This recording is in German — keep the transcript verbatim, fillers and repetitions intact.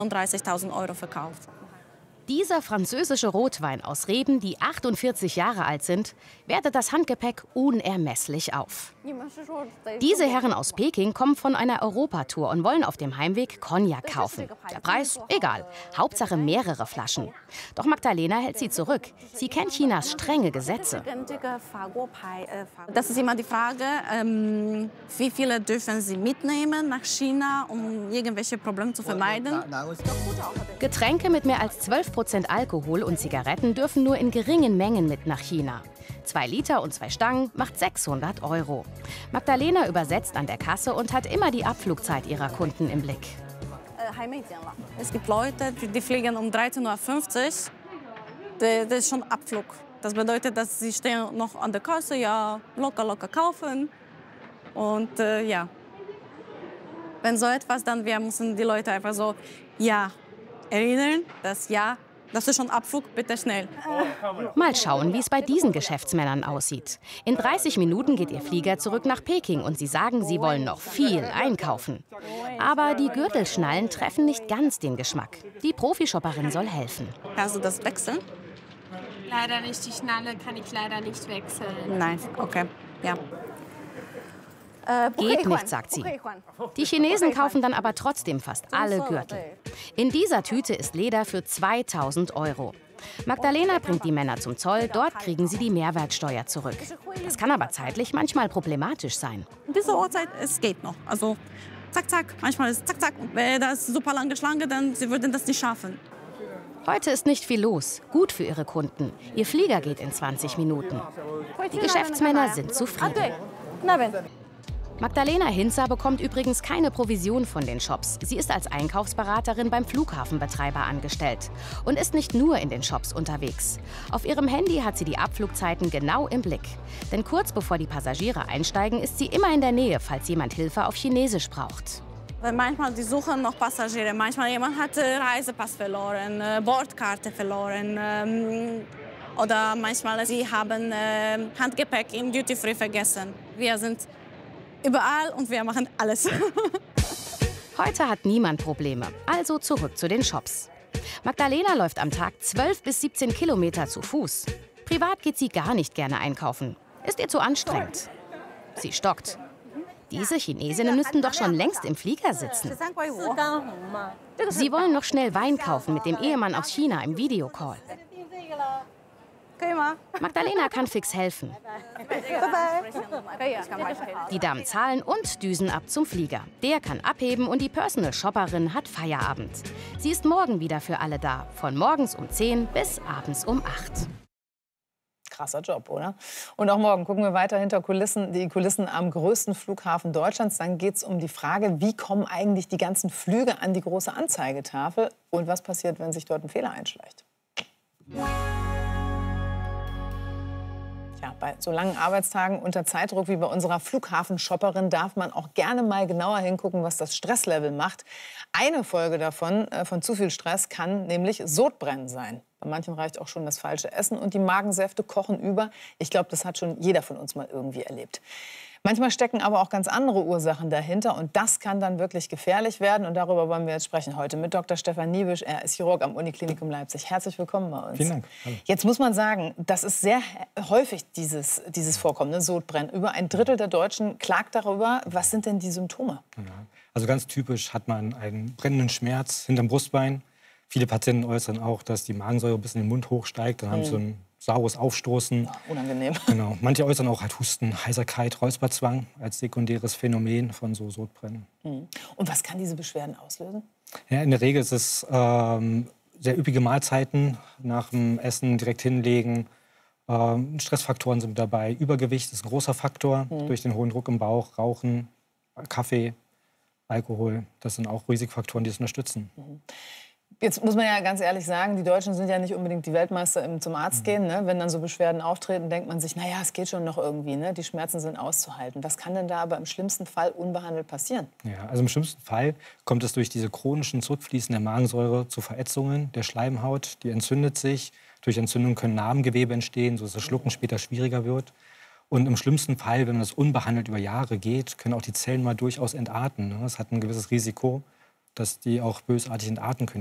dreißigtausend Euro verkauft. Dieser französische Rotwein aus Reben, die achtundvierzig Jahre alt sind, wertet das Handgepäck unermesslich auf. Diese Herren aus Peking kommen von einer Europatour und wollen auf dem Heimweg Cognac kaufen. Der Preis? Egal. Hauptsache mehrere Flaschen. Doch Magdalena hält sie zurück. Sie kennt Chinas strenge Gesetze. Das ist immer die Frage, ähm, wie viele dürfen sie mitnehmen nach China, um irgendwelche Probleme zu vermeiden. Getränke mit mehr als zwölf Prozent Alkohol und Zigaretten dürfen nur in geringen Mengen mit nach China. Zwei Liter und zwei Stangen macht sechshundert Euro. Magdalena übersetzt an der Kasse und hat immer die Abflugzeit ihrer Kunden im Blick. Es gibt Leute, die fliegen um dreizehn Uhr fünfzig. Das ist schon Abflug. Das bedeutet, dass sie stehen noch an der Kasse, ja, locker, locker kaufen. Und äh, ja, wenn so etwas, dann wir müssen die Leute einfach so, ja, erinnern, dass ja, das ist schon Abflug, bitte schnell. Mal schauen, wie es bei diesen Geschäftsmännern aussieht. In dreißig Minuten geht ihr Flieger zurück nach Peking und sie sagen, sie wollen noch viel einkaufen. Aber die Gürtelschnallen treffen nicht ganz den Geschmack. Die Profischopperin soll helfen. Kannst du das wechseln? Leider nicht, die Schnalle kann ich leider nicht wechseln. Nein, okay, ja. Geht nicht, sagt sie. Die Chinesen kaufen dann aber trotzdem fast alle Gürtel. In dieser Tüte ist Leder für zweitausend Euro. Magdalena bringt die Männer zum Zoll, dort kriegen sie die Mehrwertsteuer zurück. Das kann aber zeitlich manchmal problematisch sein. In dieser Uhrzeit, es geht noch. Also zack, zack, manchmal ist es zack, zack. Und wäre das super lange Schlange, dann sie würden das nicht schaffen. Heute ist nicht viel los, gut für ihre Kunden. Ihr Flieger geht in zwanzig Minuten. Die Geschäftsmänner sind zufrieden. Magdalena Hinzer bekommt übrigens keine Provision von den Shops. Sie ist als Einkaufsberaterin beim Flughafenbetreiber angestellt und ist nicht nur in den Shops unterwegs. Auf ihrem Handy hat sie die Abflugzeiten genau im Blick. Denn kurz bevor die Passagiere einsteigen, ist sie immer in der Nähe, falls jemand Hilfe auf Chinesisch braucht. Manchmal die suchen noch Passagiere, manchmal jemand hat Reisepass verloren, Bordkarte verloren. Ähm, oder manchmal sie haben äh, Handgepäck im Duty Free vergessen. Wir sind überall und wir machen alles. Heute hat niemand Probleme, also zurück zu den Shops. Magdalena läuft am Tag zwölf bis siebzehn Kilometer zu Fuß. Privat geht sie gar nicht gerne einkaufen. Ist ihr zu anstrengend. Sie stockt. Diese Chinesinnen müssten doch schon längst im Flieger sitzen. Sie wollen noch schnell Wein kaufen mit dem Ehemann aus China im Videocall. Magdalena kann fix helfen. Die Damen zahlen und düsen ab zum Flieger. Der kann abheben und die Personal Shopperin hat Feierabend. Sie ist morgen wieder für alle da, von morgens um zehn bis abends um acht. Krasser Job, oder? Und auch morgen gucken wir weiter hinter Kulissen, die Kulissen am größten Flughafen Deutschlands. Dann geht es um die Frage, wie kommen eigentlich die ganzen Flüge an die große Anzeigetafel und was passiert, wenn sich dort ein Fehler einschleicht. Ja, bei so langen Arbeitstagen unter Zeitdruck wie bei unserer Flughafenshopperin darf man auch gerne mal genauer hingucken, was das Stresslevel macht. Eine Folge davon, äh, von zu viel Stress, kann nämlich Sodbrennen sein. Bei manchen reicht auch schon das falsche Essen und die Magensäfte kochen über. Ich glaube, das hat schon jeder von uns mal irgendwie erlebt. Manchmal stecken aber auch ganz andere Ursachen dahinter und das kann dann wirklich gefährlich werden. Und darüber wollen wir jetzt sprechen heute mit Doktor Stefan Niebisch. Er ist Chirurg am Uniklinikum Leipzig. Herzlich willkommen bei uns. Vielen Dank. Hallo. Jetzt muss man sagen, das ist sehr häufig dieses, dieses Vorkommen, ne? Sodbrennen. Über ein Drittel der Deutschen klagt darüber. Was sind denn die Symptome? Ja. Also ganz typisch hat man einen brennenden Schmerz hinterm Brustbein. Viele Patienten äußern auch, dass die Magensäure bis in den Mund hochsteigt. Dann haben sie so ein saures Aufstoßen. Ja, unangenehm. Genau. Manche äußern auch halt Husten, Heiserkeit, Räusperzwang als sekundäres Phänomen von so Sodbrennen. Mhm. Und was kann diese Beschwerden auslösen? Ja, in der Regel ist es ähm, sehr üppige Mahlzeiten nach dem Essen direkt hinlegen. Ähm, Stressfaktoren sind dabei. Übergewicht ist ein großer Faktor mhm. durch den hohen Druck im Bauch. Rauchen, Kaffee, Alkohol, das sind auch Risikofaktoren, die es unterstützen. Mhm. Jetzt muss man ja ganz ehrlich sagen, die Deutschen sind ja nicht unbedingt die Weltmeister im zum Arzt gehen. Ne? Wenn dann so Beschwerden auftreten, denkt man sich, naja, es geht schon noch irgendwie, ne? Die Schmerzen sind auszuhalten. Was kann denn da aber im schlimmsten Fall unbehandelt passieren? Ja, also im schlimmsten Fall kommt es durch diese chronischen Zurückfließen der Magensäure zu Verätzungen der Schleimhaut. Die entzündet sich. Durch Entzündung können Narbengewebe entstehen, sodass das Schlucken später schwieriger wird. Und im schlimmsten Fall, wenn man das unbehandelt über Jahre geht, können auch die Zellen mal durchaus entarten. Ne? Das hat ein gewisses Risiko. dass die auch bösartig entarten können.